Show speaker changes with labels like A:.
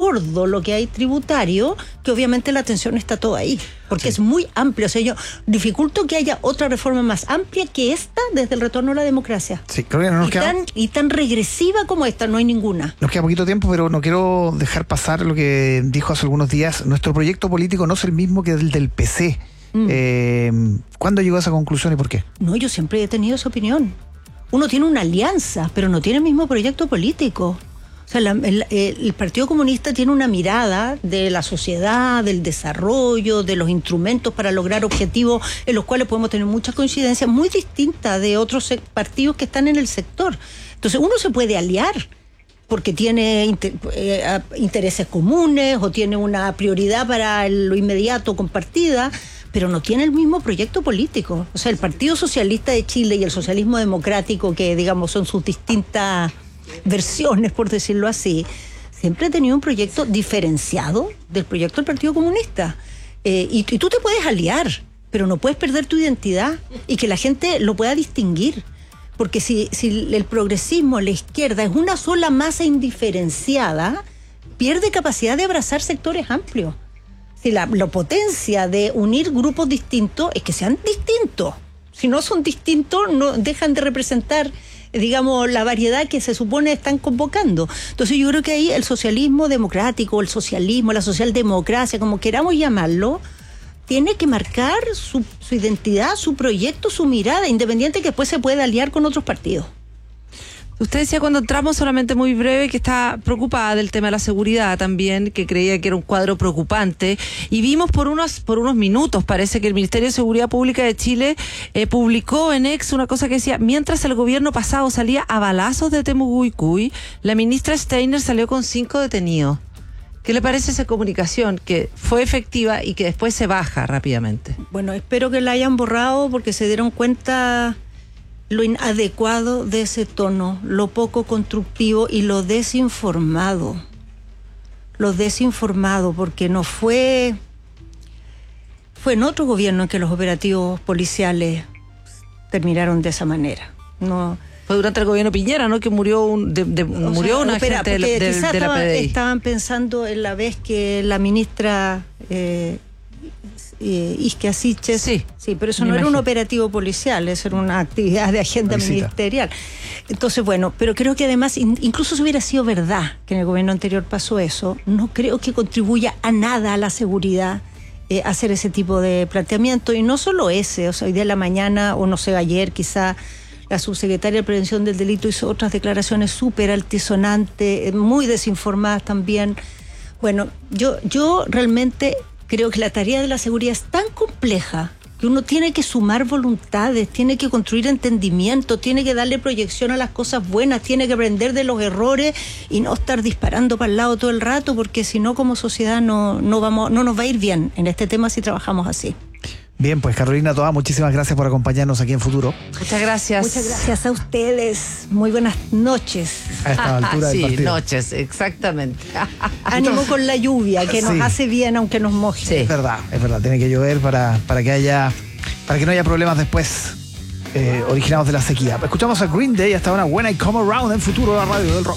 A: gordo lo que hay tributario, que obviamente la atención está todo ahí, porque es muy amplio. O sea, yo dificulto que haya otra reforma más amplia que esta desde el retorno a la democracia.
B: Sí, creo que no nos queda...
A: y tan regresiva como esta, no hay ninguna.
B: Nos queda poquito tiempo, pero no quiero dejar pasar lo que dijo hace algunos días. Nuestro proyecto político no es el mismo que el del PC. ¿Cuándo llegó a esa conclusión y por qué?
A: No, yo siempre he tenido esa opinión. Uno tiene una alianza, pero no tiene el mismo proyecto político. O sea, el Partido Comunista tiene una mirada de la sociedad, del desarrollo, de los instrumentos para lograr objetivos en los cuales podemos tener muchas coincidencias, muy distintas de otros partidos que están en el sector. Entonces, uno se puede aliar porque tiene intereses comunes o tiene una prioridad para lo inmediato compartida, pero no tiene el mismo proyecto político. O sea, el Partido Socialista de Chile y el socialismo democrático, que digamos son sus distintas versiones, por decirlo así, siempre ha tenido un proyecto diferenciado del proyecto del Partido Comunista. Y tú te puedes aliar, pero no puedes perder tu identidad y que la gente lo pueda distinguir. Porque si el progresismo, la izquierda, es una sola masa indiferenciada, pierde capacidad de abrazar sectores amplios. Si la potencia de unir grupos distintos es que sean distintos. Si no son distintos, no dejan de representar, digamos, la variedad que se supone están convocando. Entonces yo creo que ahí el socialismo democrático, el socialismo, la socialdemocracia, como queramos llamarlo, tiene que marcar su identidad, su proyecto, su mirada, independiente que después se pueda aliar con otros partidos.
C: Usted decía cuando entramos, solamente muy breve, que está preocupada del tema de la seguridad también, que creía que era un cuadro preocupante, y vimos por unos minutos, parece que el Ministerio de Seguridad Pública de Chile publicó en X una cosa que decía: mientras el gobierno pasado salía a balazos de Temucuicui, la ministra Steiner salió con 5 detenidos. ¿Qué le parece esa comunicación que fue efectiva y que después se baja rápidamente?
A: Bueno, espero que la hayan borrado porque se dieron cuenta lo inadecuado de ese tono, lo poco constructivo y lo desinformado. Lo desinformado, porque no fue en otro gobierno en que los operativos policiales terminaron de esa manera. No.
C: Fue durante el gobierno Piñera, ¿no? Que murió una agente de la PDI.
A: Estaban pensando en la vez que la ministra Isquia Siches. Sí, pero eso no era un operativo policial, eso era una actividad de agenda ministerial. Entonces, bueno, pero creo que además, incluso si hubiera sido verdad que en el gobierno anterior pasó eso, no creo que contribuya a nada a la seguridad hacer ese tipo de planteamiento. Y no solo ese, o sea, hoy día en la mañana, o no sé, ayer quizá, la subsecretaria de Prevención del Delito hizo otras declaraciones súper altisonantes, muy desinformadas también. Bueno, yo realmente creo que la tarea de la seguridad es tan compleja que uno tiene que sumar voluntades, tiene que construir entendimiento, tiene que darle proyección a las cosas buenas, tiene que aprender de los errores y no estar disparando para el lado todo el rato, porque si no, como sociedad no nos va a ir bien en este tema si trabajamos así.
B: Bien, pues Carolina Toá, muchísimas gracias por acompañarnos aquí en Futuro.
C: Muchas gracias.
A: Muchas gracias a ustedes. Muy buenas noches.
B: A esta altura del partido.
C: Sí, noches, exactamente.
A: Ánimo con la lluvia, que nos hace bien aunque nos moje.
C: Sí.
B: Es verdad, tiene que llover para que no haya problemas después originados de la sequía. Escuchamos a Green Day hasta ahora, When I Come Around, en Futuro, la radio del rock.